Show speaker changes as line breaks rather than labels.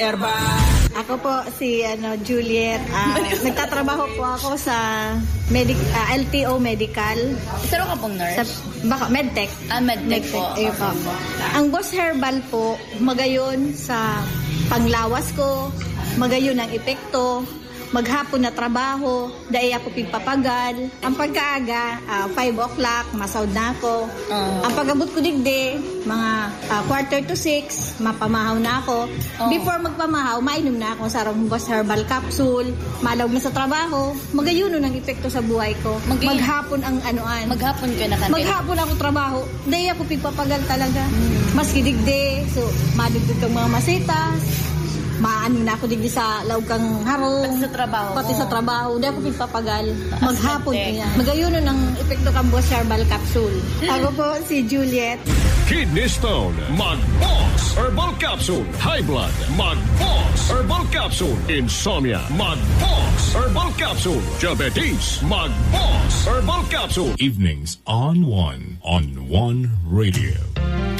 Herbal.
Ako po si Juliet. Nagtatrabaho po ako sa LTO Medical.
Pero ka pong nurse?
Medtech.
Medtech po.
Ayun po. Ang Boss Herbal po, magayon sa panglawas ko, magayon ang epekto, maghapon na trabaho, dahil ako pigpapagal. Ang pagkaaga, 5 o'clock, masound na ako. Ang pagabot ko digdi, mga 5:45, mapamahaw na ako. Before magpamahaw, mainom na ako sa Boss Herbal Capsule. Malawag na sa trabaho, magayuno ng epekto sa buhay ko. Maghapon ang anuan.
Maghapon ka na kanila.
Maghapon ako trabaho, dahil ako pigpapagal talaga. Maski digdi, so madugtog kang mga masitas, maano na ako digdi sa laukang harong.
Pati sa trabaho.
Pati sa trabaho. Hindi ako pagpapagal. Maghapon niya. Magayuno ng epekto kang Boss Herbal Capsule. Ako po si Juliet.
Kidney Stone, Mag-Boss Herbal Capsule. High Blood, Mag-Boss Herbal Capsule. Insomnia, Mag-Boss Herbal Capsule. Diabetes, Mag-Boss Herbal Capsule.
Evenings on One Radio.